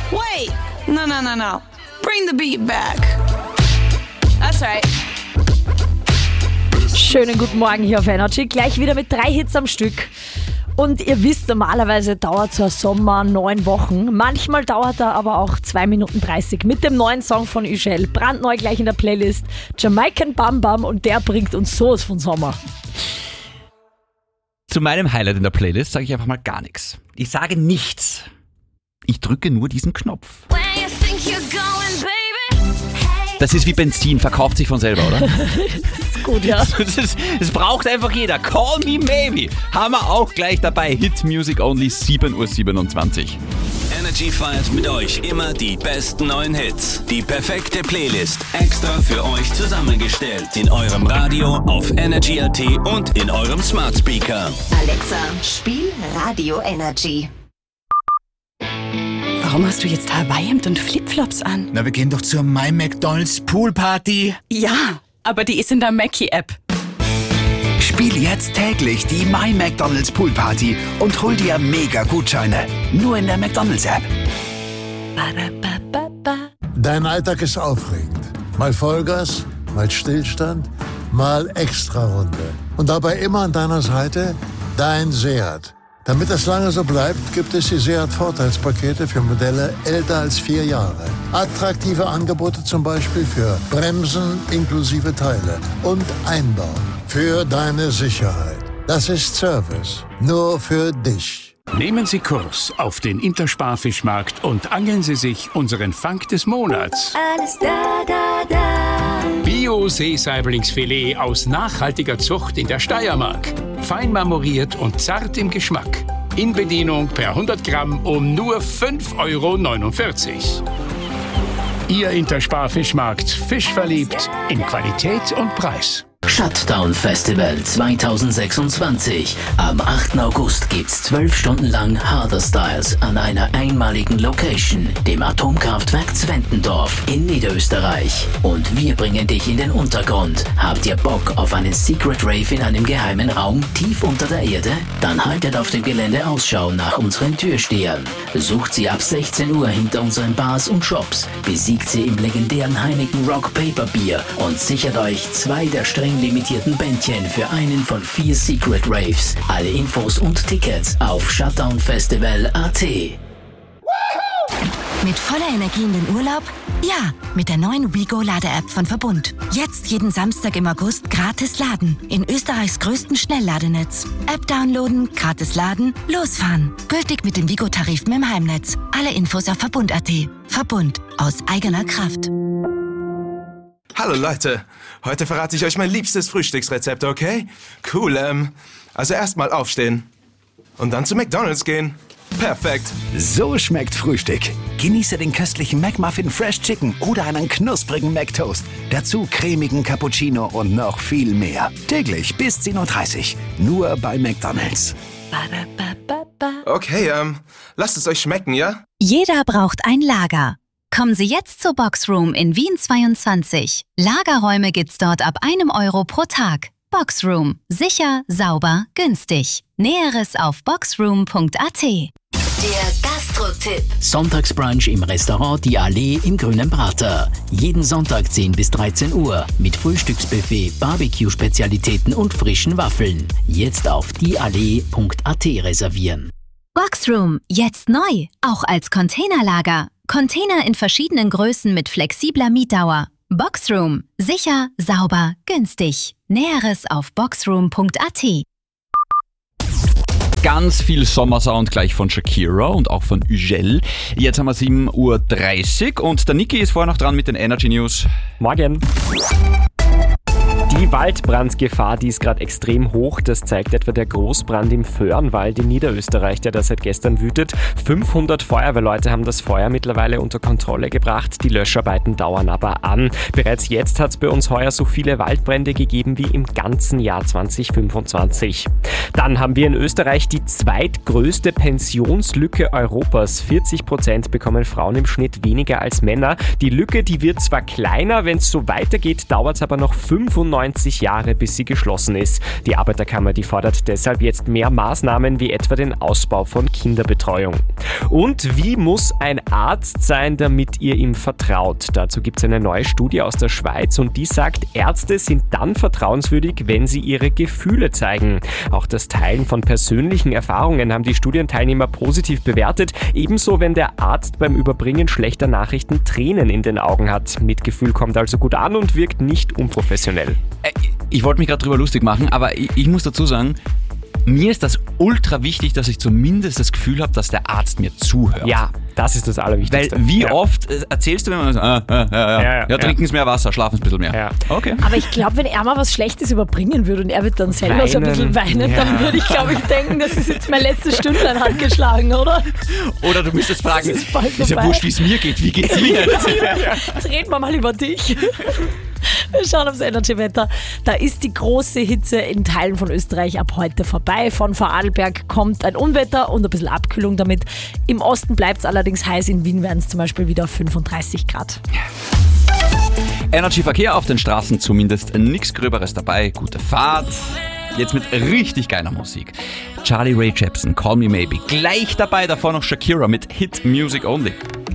Wait, no. Bring the beat back. That's right. Schönen guten Morgen hier auf Energy. Gleich wieder mit 3 Hits am Stück. Und ihr wisst, normalerweise dauert so ein Sommer 9 Wochen. Manchmal dauert er aber auch 2 Minuten 30 mit dem neuen Song von Ugel. Brandneu gleich in der Playlist. Jamaican Bam Bam, und der bringt uns sowas von Sommer. Zu meinem Highlight in der Playlist sage ich einfach mal gar nichts. Ich sage nichts. Ich drücke nur diesen Knopf. Das ist wie Benzin, verkauft sich von selber, oder? Ist gut, ja. Es braucht einfach jeder. Call me maybe. Haben wir auch gleich dabei. Hit Music Only, 7:27 Uhr. Energy feiert mit euch immer die besten neuen Hits. Die perfekte Playlist extra für euch zusammengestellt. In eurem Radio, auf Energy.at und in eurem Smart Speaker. Alexa, spiel Radio Energy. Warum hast du jetzt Hawaii-Hemd und Flipflops an? Na, wir gehen doch zur My McDonald's Poolparty. Ja, aber die ist in der Mackie-App. Spiel jetzt täglich die My McDonald's Poolparty und hol dir Mega-Gutscheine. Nur in der McDonald's-App. Dein Alltag ist aufregend. Mal Vollgas, mal Stillstand, mal Extrarunde. Und dabei immer an deiner Seite dein Seat. Damit das lange so bleibt, gibt es die Seat-Vorteilspakete für Modelle älter als 4 Jahre. Attraktive Angebote zum Beispiel für Bremsen inklusive Teile und Einbau. Für deine Sicherheit. Das ist Service. Nur für dich. Nehmen Sie Kurs auf den Intersparfischmarkt und angeln Sie sich unseren Fang des Monats. Alles da. Bio-Seesaiblingsfilet aus nachhaltiger Zucht in der Steiermark. Fein marmoriert und zart im Geschmack. In Bedienung per 100 Gramm um nur 5,49 €. Ihr Intersparfischmarkt. Fischverliebt in Qualität und Preis. Shutdown Festival 2026. Am 8. August gibt's 12 Stunden lang Harder Styles an einer einmaligen Location, dem Atomkraftwerk Zwentendorf in Niederösterreich. Und wir bringen dich in den Untergrund. Habt ihr Bock auf einen Secret Rave in einem geheimen Raum tief unter der Erde? Dann haltet auf dem Gelände Ausschau nach unseren Türstehern. Besucht sie ab 16 Uhr hinter unseren Bars und Shops. Besiegt sie im legendären Heineken Rock Paper Bier und sichert euch 2 der streng limitierten Bändchen für einen von 4 Secret Raves. Alle Infos und Tickets auf shutdownfestival.at. Mit voller Energie in den Urlaub? Ja, mit der neuen WeGo-Lade-App von Verbund. Jetzt jeden Samstag im August gratis laden. In Österreichs größten Schnellladenetz. App downloaden, gratis laden, losfahren. Gültig mit dem WeGo-Tarif im Heimnetz. Alle Infos auf Verbund.at. Verbund. Aus eigener Kraft. Hallo Leute, heute verrate ich euch mein liebstes Frühstücksrezept, okay? Cool, also erstmal aufstehen und dann zu McDonald's gehen. Perfekt. So schmeckt Frühstück. Genieße den köstlichen McMuffin Fresh Chicken oder einen knusprigen McToast. Dazu cremigen Cappuccino und noch viel mehr. Täglich bis 10:30 Uhr. Nur bei McDonald's. Okay, lasst es euch schmecken, ja? Jeder braucht ein Lager. Kommen Sie jetzt zur Boxroom in Wien 22. Lagerräume gibt's dort ab 1 € pro Tag. Boxroom. Sicher, sauber, günstig. Näheres auf boxroom.at. Der Gastro-Tipp. Sonntagsbrunch im Restaurant Die Allee im Grünen Prater. Jeden Sonntag 10 bis 13 Uhr mit Frühstücksbuffet, Barbecue-Spezialitäten und frischen Waffeln. Jetzt auf dieallee.at reservieren. Boxroom. Jetzt neu. Auch als Containerlager. Container in verschiedenen Größen mit flexibler Mietdauer. Boxroom. Sicher, sauber, günstig. Näheres auf boxroom.at. Ganz viel Sommersound gleich von Shakira und auch von Ugel. Jetzt haben wir 7:30 Uhr und der Niki ist vorher noch dran mit den Energy News. Morgen. Die Waldbrandgefahr, die ist gerade extrem hoch. Das zeigt etwa der Großbrand im Föhrenwald in Niederösterreich, der da seit gestern wütet. 500 Feuerwehrleute haben das Feuer mittlerweile unter Kontrolle gebracht. Die Löscharbeiten dauern aber an. Bereits jetzt hat es bei uns heuer so viele Waldbrände gegeben wie im ganzen Jahr 2025. Dann haben wir in Österreich die zweitgrößte Pensionslücke Europas. 40% bekommen Frauen im Schnitt weniger als Männer. Die Lücke, die wird zwar kleiner, wenn es so weitergeht, dauert es aber noch 95 95 Jahre, bis sie geschlossen ist. Die Arbeiterkammer, die fordert deshalb jetzt mehr Maßnahmen wie etwa den Ausbau von Kinderbetreuung. Und wie muss ein Arzt sein, damit ihr ihm vertraut? Dazu gibt es eine neue Studie aus der Schweiz und die sagt, Ärzte sind dann vertrauenswürdig, wenn sie ihre Gefühle zeigen. Auch das Teilen von persönlichen Erfahrungen haben die Studienteilnehmer positiv bewertet. Ebenso, wenn der Arzt beim Überbringen schlechter Nachrichten Tränen in den Augen hat. Mitgefühl kommt also gut an und wirkt nicht unprofessionell. Ich wollte mich gerade drüber lustig machen, aber ich muss dazu sagen, mir ist das ultra wichtig, dass ich zumindest das Gefühl habe, dass der Arzt mir zuhört. Ja, das ist das Allerwichtigste. Weil wie oft erzählst du, wenn man sagt, trinken Sie mehr Wasser, schlafen Sie ein bisschen mehr. Ja. Okay. Aber ich glaube, wenn er mal was Schlechtes überbringen würde und er wird dann selber so ein bisschen weinen, dann würde ich, glaube ich, denken, das ist jetzt mein letztes Stündlein handgeschlagen, oder? Oder du müsstest fragen, ist ja wurscht, wie es mir geht, wie geht's Ihnen? Jetzt reden wir mal über dich. Wir schauen aufs Energy-Wetter. Da ist die große Hitze in Teilen von Österreich ab heute vorbei. Von Vorarlberg kommt ein Unwetter und ein bisschen Abkühlung damit. Im Osten bleibt es allerdings heiß. In Wien werden es zum Beispiel wieder 35 Grad. Energy-Verkehr auf den Straßen zumindest nichts Gröberes dabei. Gute Fahrt. Jetzt mit richtig geiler Musik. Charlie Rae Jepsen, Call Me Maybe. Gleich dabei, davor noch Shakira mit Hit Music Only.